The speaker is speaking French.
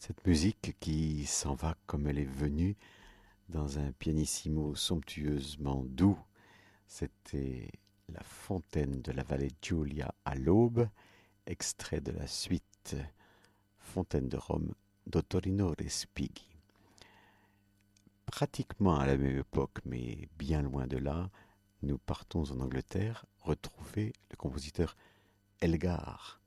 Cette musique qui s'en va comme elle est venue dans un pianissimo somptueusement doux, c'était La fontaine de la vallée Giulia à l'aube, extrait de la suite Fontaine de Rome d'Ottorino Respighi. Pratiquement à la même époque, mais bien loin de là, nous partons en Angleterre retrouver le compositeur Elgar,